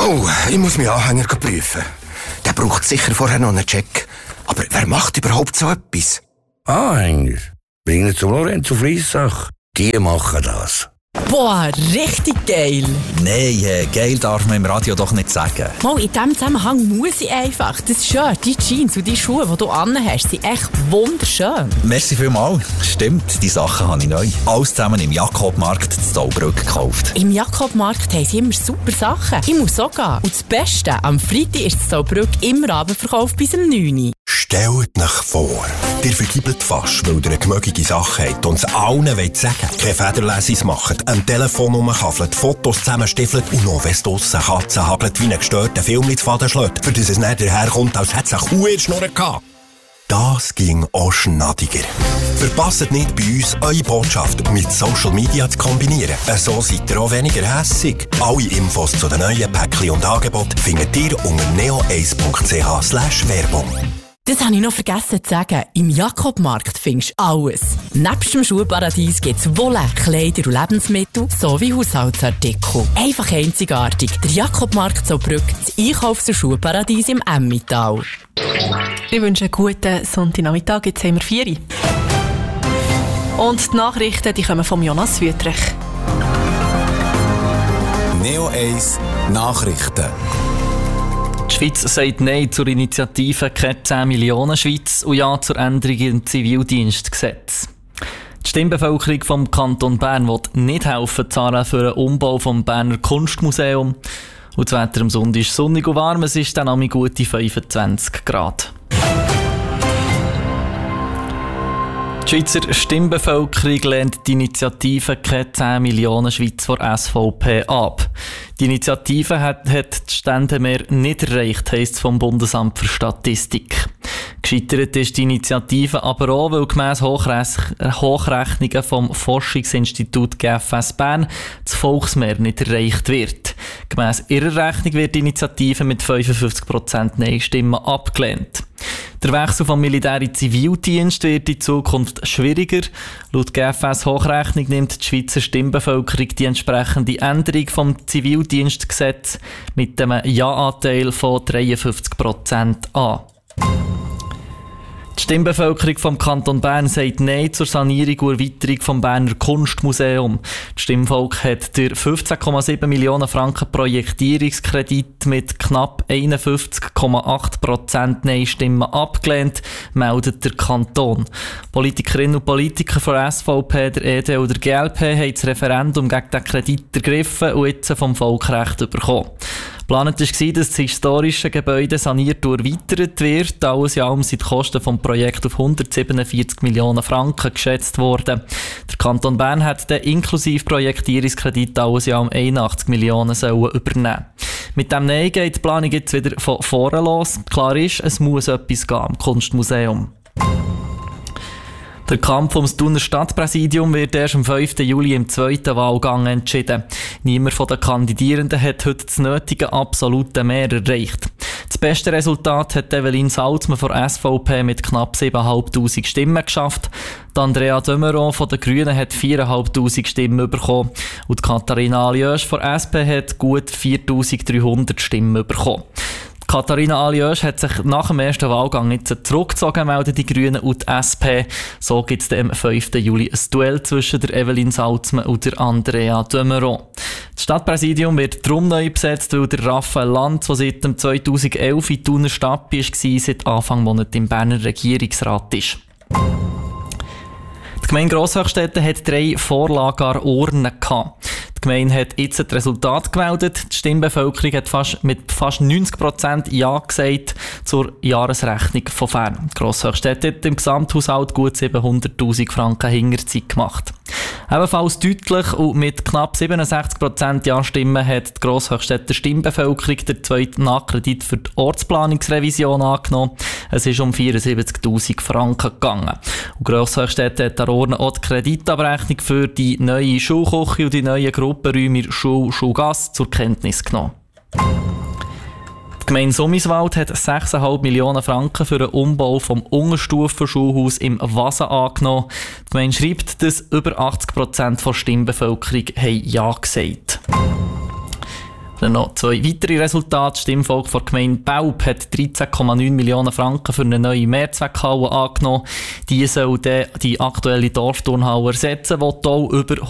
Oh, ich muss meinen Anhänger prüfen. Der braucht sicher vorher noch einen Check. Aber wer macht überhaupt so etwas? Anhänger? Bringen zum Lorenzo Friessach. Die machen das. Boah, richtig geil. Nein, geil darf man im Radio doch nicht sagen. Mal, in diesem Zusammenhang muss ich einfach. Das Shirt, die Jeans und die Schuhe, die du anhast, sind echt wunderschön. Merci vielmals. Stimmt, die Sachen habe ich neu. Alles zusammen im Jakobmarkt in Zaubrück gekauft. Im Jakobmarkt haben sie immer super Sachen. Ich muss auch gehen. Und das Beste, am Freitag ist in Zaubrück immer Abendverkauf bis um 9 Uhr. Stellt euch vor, ihr vergibelt fast, weil ihr eine gemögige Sache habt und es allen wollt sagen. Keine Federlesis macht, am Telefon rumkaffelt, Fotos zusammenstiefelt und noch, wenn es draussen Katzen habelt, wie einen gestörten Film ins Faden schlägt, für das es nicht daherkommt, als hätte es eine Kuh in der Schnurr gehabt. Das ging auch schnadiger. Verpasst nicht bei uns, eure Botschaft mit Social Media zu kombinieren. So seid ihr auch weniger hässig. Alle Infos zu den neuen Päckchen und Angeboten findet ihr unter neo1.ch/Werbung. Das habe ich noch vergessen zu sagen. Im Jakobmarkt findest du alles. Nebst dem Schuhparadies gibt es Wolle, Kleider und Lebensmittel sowie Haushaltsartikel. Einfach einzigartig. Der Jakobmarkt Zaubrück, das Einkaufs- und Schuhparadies im Emmental. Ich wünsche einen guten Sonntagnachmittag. Jetzt haben wir 4 Uhr. Und die Nachrichten die kommen von Jonas Wüthrich. Neo 1 Nachrichten. Die Schweiz sagt Nein zur Initiative «Keine 10 Millionen Schweiz» und Ja zur Änderung im Zivildienstgesetz. Die Stimmbevölkerung vom Kanton Bern will nicht helfen zahlen für den Umbau vom Berner Kunstmuseum. Und das Wetter am Sonntag ist sonnig und warm, es ist dann auch gute 25 Grad. Die Schweizer Stimmbevölkerung lehnt die Initiative «Keine 10 Millionen Schweiz» vor SVP ab. Die Initiative hat die Ständemehr nicht erreicht, heisst es vom Bundesamt für Statistik. Gescheitert ist die Initiative aber auch, weil gemäss Hochrechnungen vom Forschungsinstitut GFS Bern das Volksmehr nicht erreicht wird. Gemäss ihrer Rechnung wird die Initiative mit 55% Nein-Stimmen abgelehnt. Der Wechsel vom Militär in Zivildienst wird in Zukunft schwieriger. Laut GFS Hochrechnung nimmt die Schweizer Stimmbevölkerung die entsprechende Änderung vom Zivildienstgesetz mit einem Ja-Anteil von 53% an. Die Stimmbevölkerung vom Kanton Bern sagt Nein zur Sanierung und Erweiterung vom Berner Kunstmuseum. Das Stimmvolk hat den 15,7 Millionen Franken Projektierungskredit mit knapp 51,8% Nein-Stimmen abgelehnt, meldet der Kanton. Politikerinnen und Politiker von SVP, der ED und der GLP haben das Referendum gegen den Kredit ergriffen und jetzt vom Volk Recht bekommen. Geplant war, dass das historische Gebäude saniert und erweitert wird. Alles in allem sind die Kosten des Projekts auf 147 Millionen Franken geschätzt worden. Der Kanton Bern hat den inklusive Projektierungskredit alles in allem 81 Millionen übernehmen. Mit dem Nein geht die Planung jetzt wieder von vorne los. Klar ist, es muss etwas gehen am Kunstmuseum. Der Kampf ums Thuner Stadtpräsidium wird erst am 5. Juli im zweiten Wahlgang entschieden. Niemand von den Kandidierenden hat heute das nötige absolute Mehr erreicht. Das beste Resultat hat Evelyn Salzmann von SVP mit knapp 7'500 Stimmen geschafft. Die Andrea de Meuron von den Grünen hat 4'500 Stimmen bekommen. Und Katharina Aljösch von SP hat gut 4'300 Stimmen bekommen. Katharina Aljösch hat sich nach dem ersten Wahlgang jetzt zurückgezogen, melden die Grünen und die SP. So gibt es am 5. Juli ein Duell zwischen der Evelyn Salzmann und der Andrea de Meuron. Das Stadtpräsidium wird darum neu besetzt, weil der Raphael Lanz, der seit 2011 in Thuner Stadt war, seit Anfang Monat im Berner Regierungsrat ist. Die Gemeinde Grosshöchstetten hat 3 Vorlagen an Urnen gehabt. Die Gemeinde hat jetzt das Resultat gemeldet. Die Stimmbevölkerung hat mit fast 90% Ja gesagt zur Jahresrechnung von Bern. Grosshöchstetten hat im Gesamthaushalt gut 700'000 Franken Hinterzeit gemacht. Ebenfalls deutlich und mit knapp 67% Ja-Stimmen hat die Grosshöchstetter Stimmbevölkerung den zweiten Nachkredit für die Ortsplanungsrevision angenommen. Es ist um 74'000 Franken gegangen. Und Grosshöchstetten hat der Urne auch die Kreditabrechnung für die neue Schulküche und die neuen Gruppenräume in Schulgasse zur Kenntnis genommen. Die Gemeinde Summiswald hat 6,5 Millionen Franken für den Umbau vom Unterstufenschulhaus im Wasen angenommen. Die Gemeinde schreibt, dass über 80% der Stimmbevölkerung Ja gesagt haben. Dann noch 2 weitere Resultate. Das Stimmvolk der Gemeinde Belp hat 13,9 Millionen Franken für eine neue Mehrzweckhalle angenommen. Die soll dann die aktuelle Dorfturnhalle ersetzen, die auch über